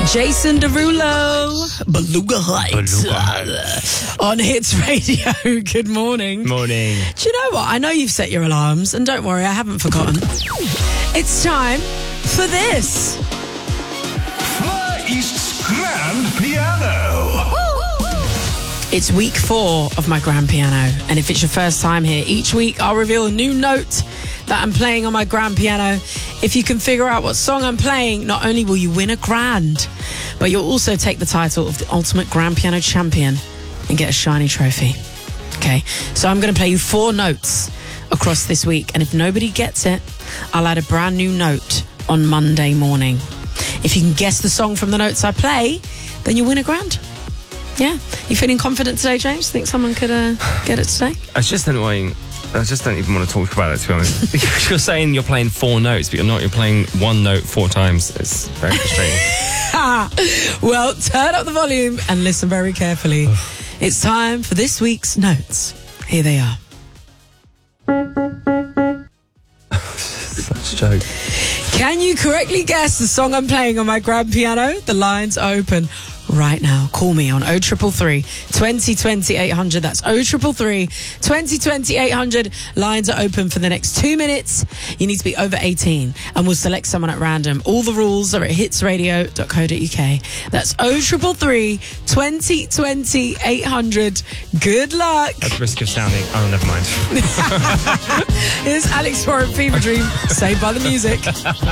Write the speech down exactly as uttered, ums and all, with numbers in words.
Jason Derulo, Beluga Heights, Beluga Heights. on Hits Radio. Good morning. Morning. Do you know what? I know you've set your alarms, and don't worry, I haven't forgotten. It's time for this. Fly East's Grand Piano. It's week four of my grand piano, and if it's your first time here, each week I'll reveal a new note that I'm playing on my grand piano. If you can figure out what song I'm playing, not only will you win a grand, but you'll also take the title of the ultimate grand piano champion and get a shiny trophy. Okay, so I'm going to play you four notes across this week, and if nobody gets it, I'll add a brand new note on Monday morning. If you can guess the song from the notes I play, then you'll win a grand. Yeah. You feeling confident today, James? Think someone could uh, get it today? I just don't want. I just don't even want to talk about it, to be honest. You're saying you're playing four notes, but you're not. You're playing one note four times. It's very frustrating. Well, turn up the volume and listen very carefully. It's time for this week's notes. Here they are. Such a joke. Can you correctly guess the song I'm playing on my grand piano? The lines are open right now. Call me on oh triple three, twenty twenty, eight hundred. That's oh triple three, twenty twenty, eight hundred. Lines are open for the next two minutes. You need to be over eighteen, and we'll select someone at random. All the rules are at hits radio dot co dot uk. That's oh triple three, twenty twenty, eight hundred. Good luck. At the risk of sounding, oh, never mind. Here's Alex Warren, Fever Dream, saved by the music.